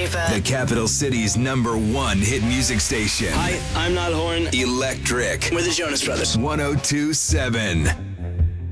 Khalifa. The capital city's #1 hit music station. Hi, I'm Niall Horan. Electric. We're the Jonas Brothers. 102.7.